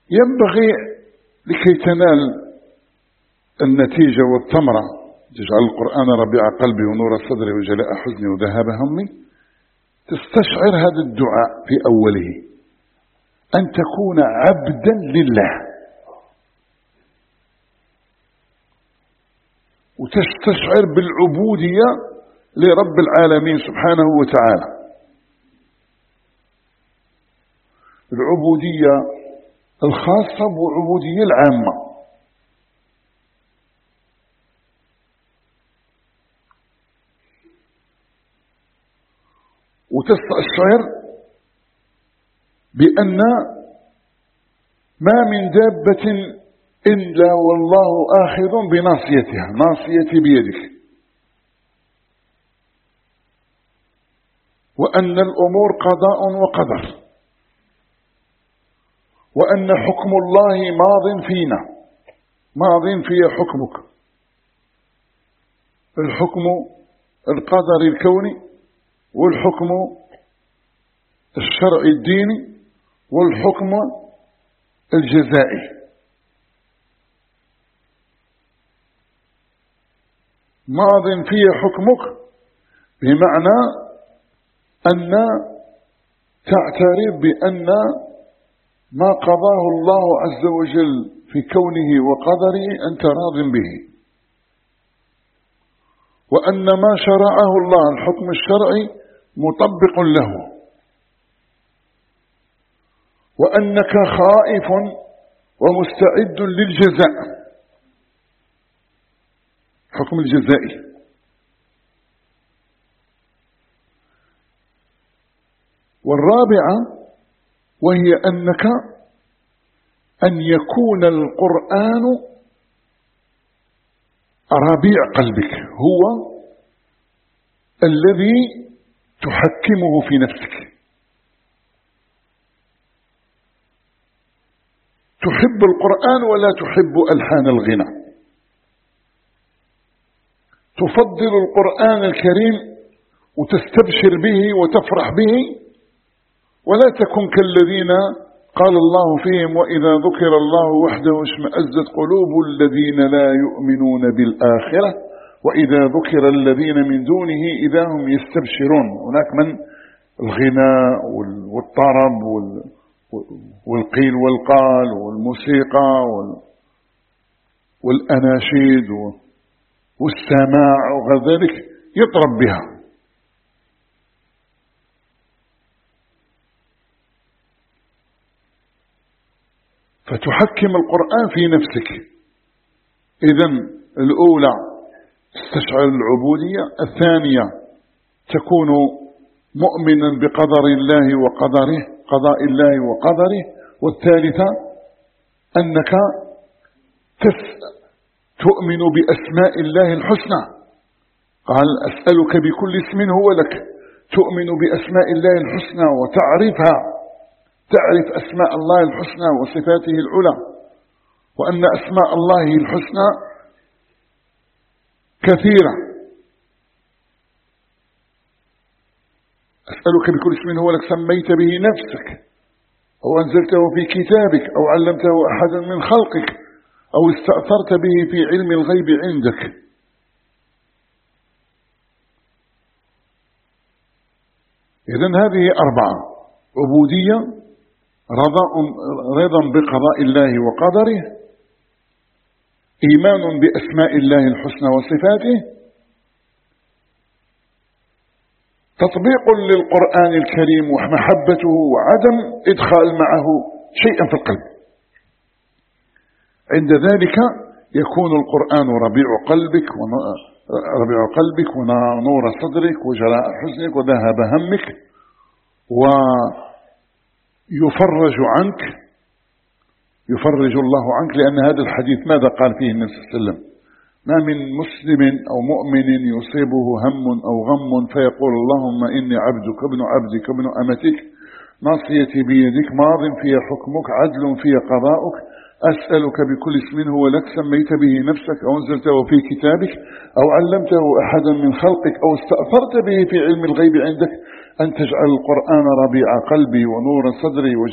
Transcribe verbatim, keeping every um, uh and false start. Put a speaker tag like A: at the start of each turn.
A: ينبغي لكي تنال النتيجة والثمرة تجعل القرآن ربيع قلبي ونور صدري وجلاء حزني وذهاب همي، تستشعر هذا الدعاء في أوله أن تكون عبدا لله، وتستشعر بالعبودية لرب العالمين سبحانه وتعالى، العبودية الخاصة والعبودية العامة. وتستشعر بأن ما من دابة إلا والله آخذ بناصيتها، ناصيتي بيدك، وأن الأمور قضاء وقدر، وأن حكم الله ماض فينا، ماض في حكمك، الحكم القدري الكوني، والحكم الشرعي الديني، والحكم الجزائي. ماض فيه حكمك بمعنى أن تعترف بأن ما قضاه الله عز وجل في كونه وقدره أنت راض به، وأن ما شرعه الله الحكم الشرعي مطبق له، وأنك خائف ومستعد للجزاء، حكم الجزائي. والرابعة وهي أنك أن يكون القرآن ربيع قلبك، هو الذي تحكمه في نفسك، تحب القرآن ولا تحب ألحان الغنى، تفضل القرآن الكريم وتستبشر به وتفرح به، ولا تكن كالذين قال الله فيهم وإذا ذكر الله وحده اشمأزت قلوب الذين لا يؤمنون بالآخرة وإذا ذكر الذين من دونه إذا هم يستبشرون. هناك من الغناء والطرب والقيل والقال والموسيقى والأناشيد والسماع وغير ذلك يطرب بها، فتحكم القرآن في نفسك. إذن الأولى تستشعر العبودية، الثانية تكون مؤمنا بقدر الله وقدره، قضاء الله وقدره، والثالثة أنك تؤمن بأسماء الله الحسنى. قال أسألك بكل اسم هو لك، تؤمن بأسماء الله الحسنى وتعرفها، تعرف أسماء الله الحسنى وصفاته العلى، وأن أسماء الله الحسنى كثيرة. أسألك بكل اسم هو لك سميت به نفسك أو أنزلته في كتابك أو علمته أحدا من خلقك أو استأثرت به في علم الغيب عندك. إذن هذه أربعة: عبودية، رضا بقضاء الله وقدره، إيمان بأسماء الله الحسنى وصفاته، تطبيق للقرآن الكريم ومحبته وعدم إدخال معه شيئا في القلب. عند ذلك يكون القرآن ربيع قلبك ربيع قلبك ونور صدرك وجلاء حزنك وذهاب همك، ويفرج عنك، يفرج الله عنك. لأن هذا الحديث ماذا قال فيه النبي صلى الله عليه وسلم؟ ما من مسلم أو مؤمن يصيبه هم أو غم فيقول اللهم إني عبدك ابن عبدك ابن أمتك ناصيتي بيدك ماض في حكمك عدل في قضاؤك أسألك بكل اسم هو لك سميت به نفسك أو أنزلته في كتابك أو علمته أحدا من خلقك أو استأثرت به في علم الغيب عندك أن تجعل القرآن ربيع قلبي ونور صدري